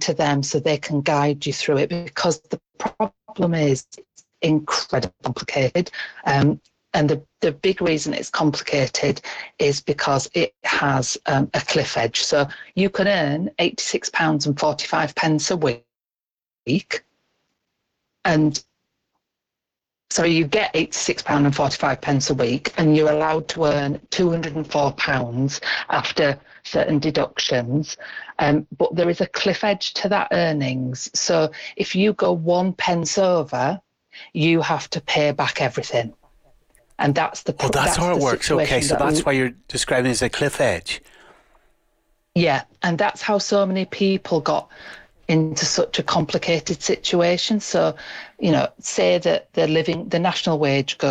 to them so they can guide you through it, because the problem is it's incredibly complicated. And the big reason it's complicated is because it has a cliff edge. So you can earn £86.45 a week, and so you get £86.45 a week, and you're allowed to earn £204 after certain deductions. But there is a cliff edge to that earnings. So if you go 1 pence over, you have to pay back everything. And that's the problem. Well, that's how it works. Okay, so that's why you're describing it as a cliff edge. Yeah, and that's how so many people got into such a complicated situation. So, say that the national wage goes